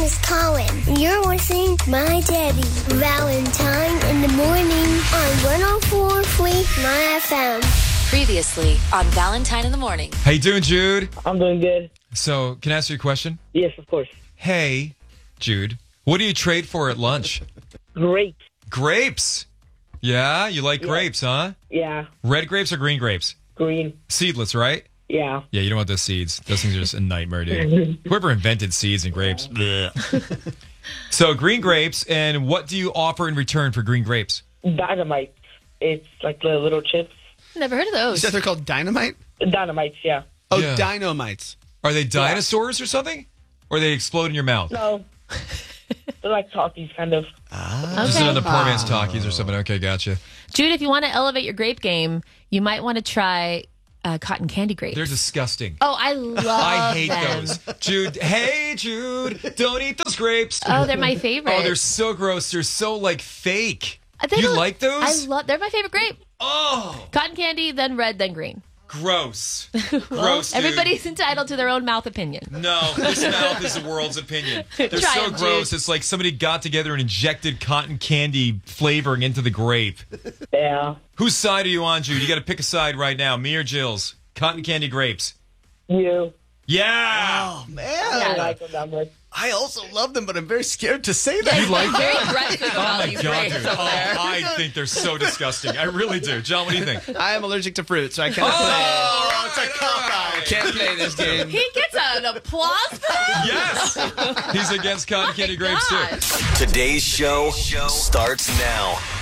is Colin. You're listening to My Daddy, Valentine in the morning on 104.3 My FM. Previously on Valentine in the morning. How you doing, Jude? I'm doing good. So, can I ask you a question? Yes, of course. Hey, Jude, what do you trade for at lunch? Grapes. Grapes. Yeah, you like grapes, huh? Yeah. Red grapes or green grapes? Green. Seedless, right? Yeah. Yeah, you don't want those seeds. Those things are just a nightmare, dude. Whoever invented seeds and grapes. Blech. So, green grapes, and what do you offer in return for green grapes? Dynamite. It's like the little chips. Never heard of You those. said they're called dynamite? Dynamites, yeah. Oh, Yeah. dynamites. Are they dinosaurs or something? Or they explode in your mouth? No. They're like Talkies, kind of. Just another poor man's Talkies or something. Okay, gotcha. Jude, if you want to elevate your grape game, you might want to try cotton candy grapes. They're disgusting. Oh, I love I hate them. those. Jude, hey, Jude, don't eat those grapes. Oh, they're my favorite. Oh, they're so gross. They're so, like, fake. They You don't- like those? They're my favorite grape. Oh, Cotton candy, then red, then green. gross. Well, Gross, dude. everybody's entitled to their own mouth opinion. No, this mouth is the world's opinion. They're Try so 'em, gross. Jude. It's like somebody got together and injected cotton candy flavoring into the grape. Yeah. Whose side are you on, Jude? You got to pick a side right now. Me or Jill's? Cotton candy grapes. You. Yeah. Oh, man. I like them that much. I also love them, but I'm very scared to say that. You like Very them? aggressive Oh about my these God, grapes dude. over there. I think they're so disgusting. I really do. John, what do you think? I am allergic to fruit, so I can't Oh, play. It's a cop-out. Can't play this game. He gets an applause for that? Yes. He's against cotton candy grapes, too. Gosh. Today's show starts now.